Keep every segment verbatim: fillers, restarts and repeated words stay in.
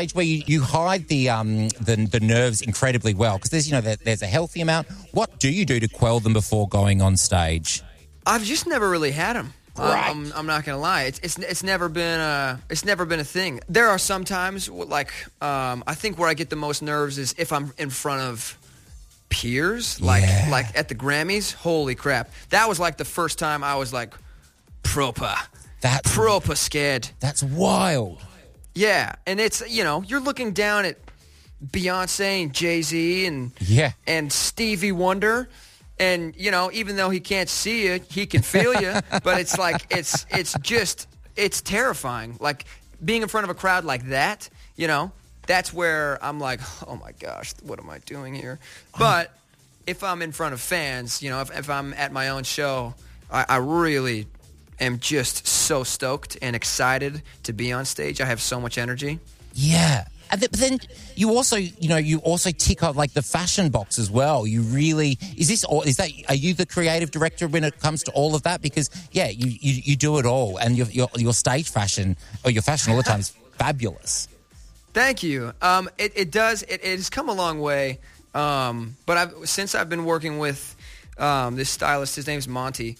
Where you, you hide the um the, the nerves incredibly well, because there's you know there, there's a healthy amount. What do you do to quell them before going on stage? I've just never really had them. Right. I'm, I'm not gonna lie. It's it's it's never been a it's never been a thing. There are some times like um I think where I get the most nerves is if I'm in front of peers, like Yeah. like at the Grammys. Holy crap! That was like the first time I was like proper, That's proper scared. that's wild. Yeah, and it's, you know, you're looking down at Beyonce and Jay-Z and Yeah. and Stevie Wonder, and, you know, even though he can't see you, he can feel you, but it's like, it's it's just, it's terrifying. Like, being in front of a crowd like that, you know, that's where I'm like, oh my gosh, what am I doing here? But if I'm in front of fans, you know, if, if I'm at my own show, I, I really... am just so stoked and excited to be on stage. I have so much energy. Yeah. And th- but then you also, you know, you also tick off like the fashion box as well. You really, is this, all, is that, are you the creative director when it comes to all of that? Because, yeah, you, you, you do it all, and your, your, your stage fashion, or your fashion all the time is fabulous. Thank you. Um, it, it does, it, it has come a long way. Um, but I've, since I've been working with um, this stylist, his name's Monty,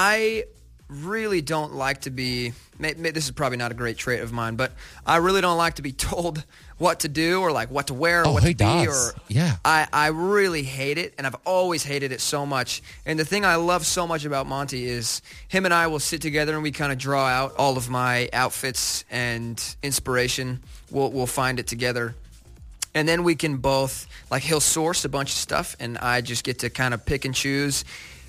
I really don't like to be, may, may, this is probably not a great trait of mine, but I really don't like to be told what to do or like what to wear or Oh, what who to be. does? Or Yeah. I, I really hate it, and I've always hated it so much. And the thing I love so much about Monty is him and I will sit together and we kind of draw out all of my outfits and inspiration. We'll, we'll find it together. And then we can both, like, he'll source a bunch of stuff and I just get to kind of pick and choose.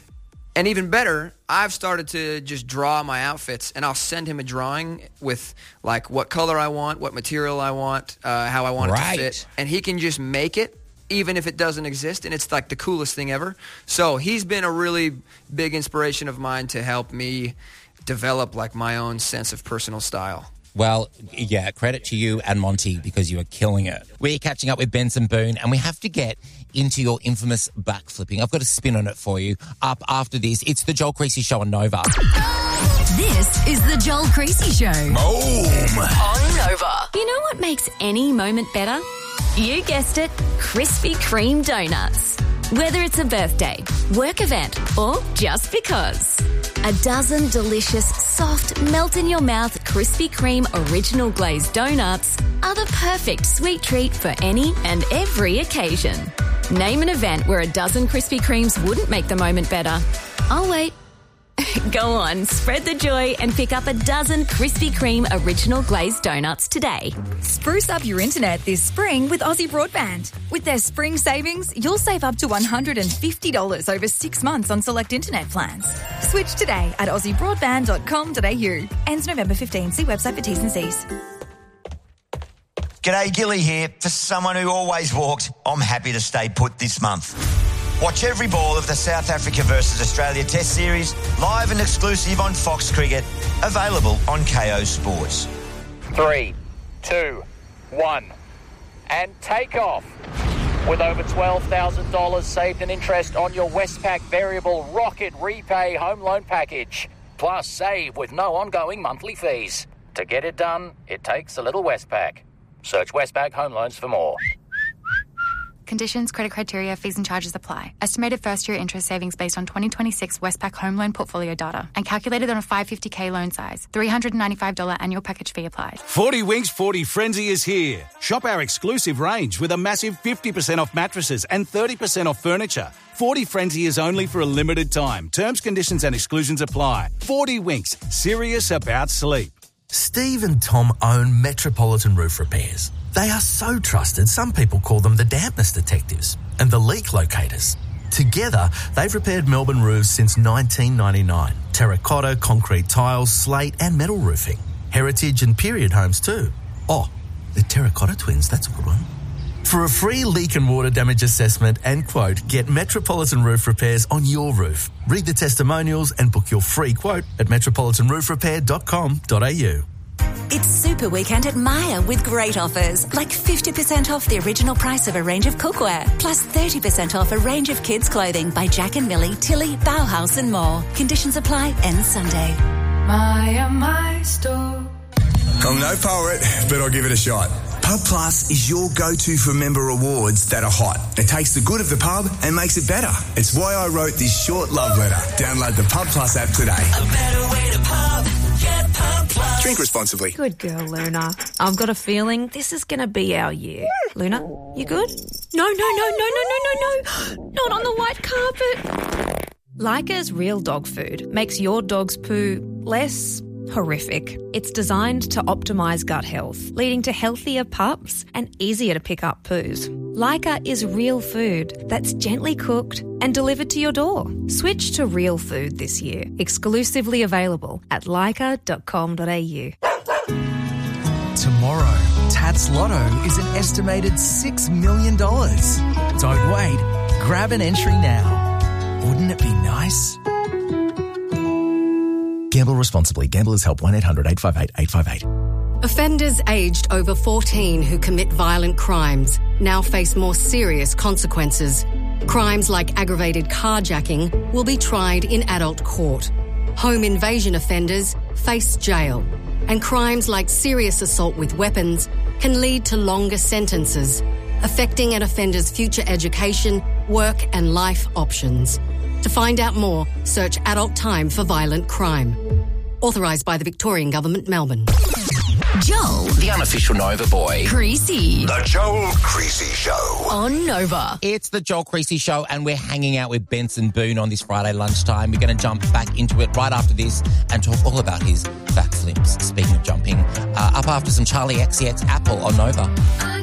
And even better, I've started to just draw my outfits, and I'll send him a drawing with, like, what color I want, what material I want, uh, how I want Right. it to fit. And he can just make it, even if it doesn't exist, and it's, like, the coolest thing ever. So he's been a really big inspiration of mine to help me develop, like, my own sense of personal style. Well, yeah, credit to you and Monty, because you are killing it. We're catching up with Benson Boone, and we have to get into your infamous backflipping. I've got a spin on it for you. Up after this, it's the Joel Creasy Show on Nova. This is the Joel Creasy Show. Boom. On Nova. You know what makes any moment better? You guessed it, Krispy Kreme donuts. Whether it's a birthday, work event, or just because. A dozen delicious, soft, melt-in-your-mouth Krispy Kreme original glazed donuts are the perfect sweet treat for any and every occasion. Name an event where a dozen Krispy Kremes wouldn't make the moment better. I'll wait. Go on, spread the joy and pick up a dozen Krispy Kreme original glazed donuts today. Spruce up your internet this spring with Aussie Broadband. With their spring savings, you'll save up to one hundred fifty dollars over six months on select internet plans. Switch today at aussie broadband dot com dot a u. Ends November fifteenth. See website for T's and C's. G'day, Gilly here. For someone who always walked, I'm happy to stay put this month. Watch every ball of the South Africa versus Australia Test Series live and exclusive on Fox Cricket, available on K O Sports. Three, two, one, and take off. With over twelve thousand dollars saved in interest on your Westpac Variable Rocket Repay Home Loan Package. Plus, save with no ongoing monthly fees. To get it done, it takes a little Westpac. Search Westpac Home Loans for more. Conditions, credit criteria, fees and charges apply. Estimated first-year interest savings based on twenty twenty-six Westpac home loan portfolio data and calculated on a five hundred fifty thousand loan size. three hundred ninety-five dollars annual package fee applied. forty Winks forty Frenzy is here. Shop our exclusive range with a massive fifty percent off mattresses and thirty percent off furniture. forty Frenzy is only for a limited time. Terms, conditions and exclusions apply. forty Winks, serious about sleep. Steve and Tom own Metropolitan Roof Repairs. They are so trusted, some people call them the dampness detectives and the leak locators. Together, they've repaired Melbourne roofs since nineteen ninety-nine. Terracotta, concrete tiles, slate and metal roofing. Heritage and period homes too. Oh, the Terracotta Twins, that's a good one. For a free leak and water damage assessment and quote, get Metropolitan Roof Repairs on your roof. Read the testimonials and book your free quote at metropolitan roof repair dot com dot a u. It's Super Weekend at Myer with great offers, like fifty percent off the original price of a range of cookware, plus thirty percent off a range of kids' clothing by Jack and Millie, Tilly, Bauhaus and more. Conditions apply, end Sunday. Myer, my store. I'm no poet, but I'll give it a shot. Pub Plus is your go-to for member rewards that are hot. It takes the good of the pub and makes it better. It's why I wrote this short love letter. Download the Pub Plus app today. A better way to pub. Get Pub Plus. Drink responsibly. Good girl, Luna. I've got a feeling this is going to be our year. Luna, you good? No, no, no, no, no, no, no, no. Not on the white carpet. Leica's Real Dog Food makes your dog's poo less horrific. It's designed to optimise gut health, leading to healthier pups and easier to pick up poos. Leica is real food that's gently cooked and delivered to your door. Switch to real food this year. Exclusively available at leica dot com dot a u. Tomorrow, Tats Lotto is an estimated six million dollars. Don't wait. Grab an entry now. Wouldn't it be nice? Gamble responsibly. Gamblers Help one eight hundred eight five eight eight five eight. Offenders aged over fourteen who commit violent crimes now face more serious consequences. Crimes like aggravated carjacking will be tried in adult court. Home invasion offenders face jail. And crimes like serious assault with weapons can lead to longer sentences, affecting an offender's future education, work and life options. To find out more, search Adult Time for Violent Crime. Authorised by the Victorian Government, Melbourne. Joel. The unofficial Nova boy. Creasy. The Joel Creasy Show. On Nova. It's the Joel Creasy Show, and we're hanging out with Benson Boone on this Friday lunchtime. We're going to jump back into it right after this and talk all about his backflips. Speaking of jumping, uh, up after some Charlie X C X Apple on Nova.